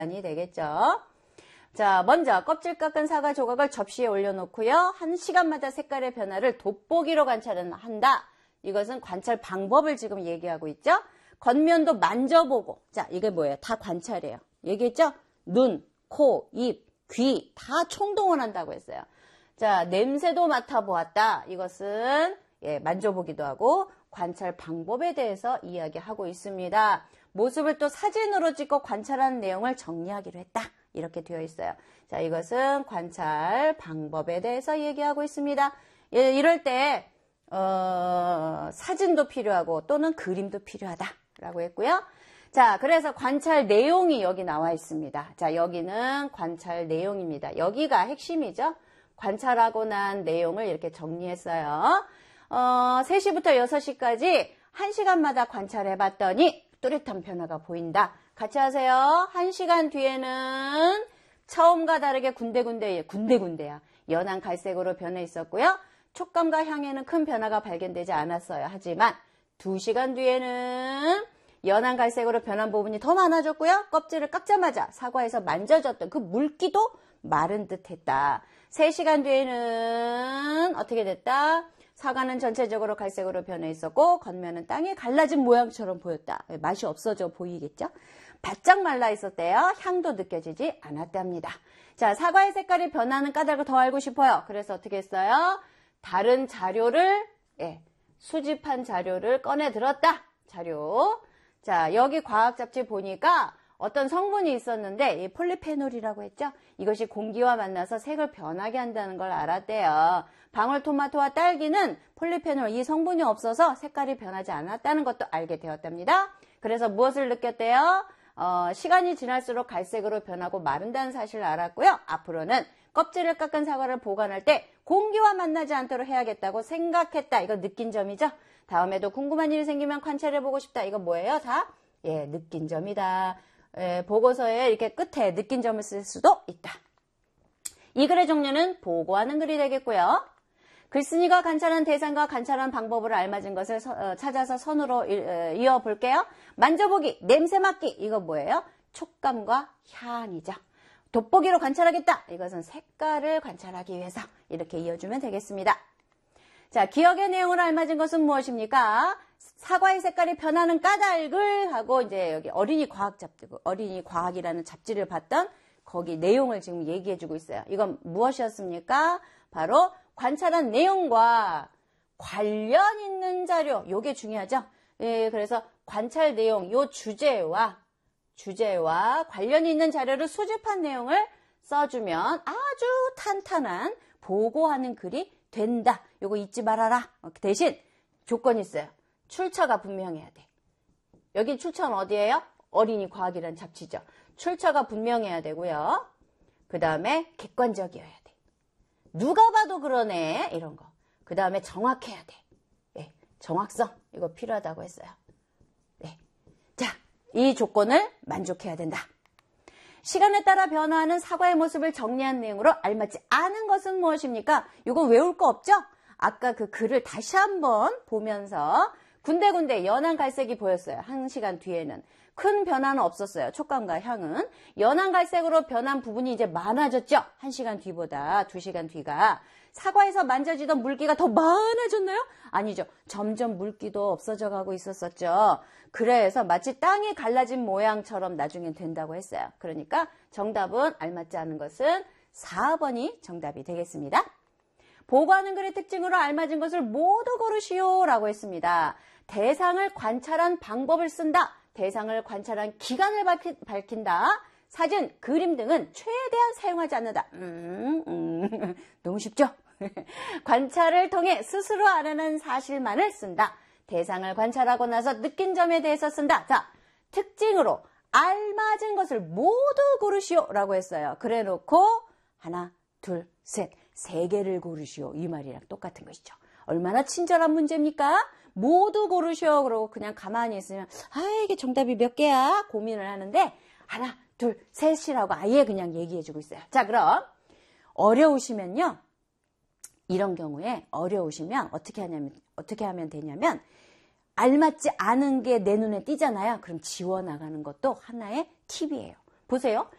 이 되겠죠. 자, 먼저 껍질 깎은 사과 조각을 접시에 올려놓고요. 1시간마다 색깔의 변화를 돋보기로 관찰한다. 이것은 관찰 방법을 지금 얘기하고 있죠. 겉면도 만져보고. 자, 이게 뭐예요? 다 관찰이에요. 얘기했죠? 눈, 코, 입, 귀 다 총동원한다고 했어요. 자, 냄새도 맡아보았다. 이것은 만져보기도 하고 관찰 방법에 대해서 이야기하고 있습니다. 모습을 또 사진으로 찍고 관찰한 내용을 정리하기로 했다. 이렇게 되어 있어요. 자, 이것은 관찰 방법에 대해서 얘기하고 있습니다. 이럴 때 사진도 필요하고 또는 그림도 필요하다라고 했고요. 자, 그래서 관찰 내용이 여기 나와 있습니다. 자, 여기는 관찰 내용입니다. 여기가 핵심이죠. 관찰하고 난 내용을 이렇게 정리했어요. 3시부터 6시까지 1시간마다 관찰해봤더니 뚜렷한 변화가 보인다. 같이 하세요. 1시간 뒤에는 처음과 다르게 군데군데야 연한 갈색으로 변해 있었고요. 촉감과 향에는 큰 변화가 발견되지 않았어요. 하지만 2시간 뒤에는 연한 갈색으로 변한 부분이 더 많아졌고요. 껍질을 깎자마자 사과에서 만져졌던 그 물기도 마른 듯 했다. 3시간 뒤에는 어떻게 됐다? 사과는 전체적으로 갈색으로 변해 있었고 겉면은 땅에 갈라진 모양처럼 보였다. 맛이 없어져 보이겠죠? 바짝 말라 있었대요. 향도 느껴지지 않았답니다. 자, 사과의 색깔이 변하는 까닭을 더 알고 싶어요. 그래서 어떻게 했어요? 다른 자료를 수집한 자료를 꺼내 들었다. 자료. 자, 여기 과학 잡지 보니까 어떤 성분이 있었는데 이 폴리페놀이라고 했죠? 이것이 공기와 만나서 색을 변하게 한다는 걸 알았대요. 방울토마토와 딸기는 폴리페놀 이 성분이 없어서 색깔이 변하지 않았다는 것도 알게 되었답니다. 그래서 무엇을 느꼈대요? 시간이 지날수록 갈색으로 변하고 마른다는 사실을 알았고요. 앞으로는 껍질을 깎은 사과를 보관할 때 공기와 만나지 않도록 해야겠다고 생각했다. 이거 느낀 점이죠? 다음에도 궁금한 일이 생기면 관찰해보고 싶다. 이거 뭐예요? 다? 느낀 점이다. 보고서에 이렇게 끝에 느낀 점을 쓸 수도 있다. 이 글의 종류는 보고하는 글이 되겠고요. 글쓴이가 관찰한 대상과 관찰한 방법으로 알맞은 것을 찾아서 선으로 이어볼게요. 만져보기, 냄새 맡기, 이거 뭐예요? 촉감과 향이죠. 돋보기로 관찰하겠다. 이것은 색깔을 관찰하기 위해서 이렇게 이어주면 되겠습니다. 자, 기억의 내용으로 알맞은 것은 무엇입니까? 사과의 색깔이 변하는 까닭을 하고 이제 여기 어린이 과학이라는 잡지를 봤던 거기 내용을 지금 얘기해주고 있어요. 이건 무엇이었습니까? 바로 관찰한 내용과 관련 있는 자료, 요게 중요하죠. 그래서 관찰 내용, 요 주제와 관련 있는 자료를 수집한 내용을 써주면 아주 탄탄한 보고하는 글이 된다. 요거 잊지 말아라. 대신 조건이 있어요. 출처가 분명해야 돼. 여기 출처는 어디예요? 어린이 과학이라는 잡지죠. 출처가 분명해야 되고요. 그 다음에 객관적이어야 돼. 누가 봐도 그러네. 이런 거. 그 다음에 정확해야 돼. 정확성. 이거 필요하다고 했어요. 자, 이 조건을 만족해야 된다. 시간에 따라 변화하는 사과의 모습을 정리한 내용으로 알맞지 않은 것은 무엇입니까? 이거 외울 거 없죠? 아까 그 글을 다시 한번 보면서 군데군데 연한 갈색이 보였어요. 1시간 뒤에는. 큰 변화는 없었어요. 촉감과 향은. 연한 갈색으로 변한 부분이 이제 많아졌죠. 1시간 뒤보다 2시간 뒤가. 사과에서 만져지던 물기가 더 많아졌나요? 아니죠. 점점 물기도 없어져 가고 있었었죠. 그래서 마치 땅이 갈라진 모양처럼 나중엔 된다고 했어요. 그러니까 정답은 알맞지 않은 것은 4번이 정답이 되겠습니다. 보고하는 글의 특징으로 알맞은 것을 모두 고르시오 라고 했습니다. 대상을 관찰한 방법을 쓴다. 대상을 관찰한 기간을 밝힌다. 사진, 그림 등은 최대한 사용하지 않는다. 너무 쉽죠? 관찰을 통해 스스로 알아낸 사실만을 쓴다. 대상을 관찰하고 나서 느낀 점에 대해서 쓴다. 자, 특징으로 알맞은 것을 모두 고르시오 라고 했어요. 그래 놓고 하나, 둘, 셋, 3개를 고르시오. 이 말이랑 똑같은 것이죠. 얼마나 친절한 문제입니까? 모두 고르시오. 그러고 그냥 가만히 있으면 이게 정답이 몇 개야? 고민을 하는데 하나, 둘, 셋이라고 아예 그냥 얘기해주고 있어요. 자, 그럼 어려우시면요. 이런 경우에 어려우시면 어떻게 하면 되냐면 알맞지 않은 게 내 눈에 띄잖아요. 그럼 지워나가는 것도 하나의 팁이에요. 보세요.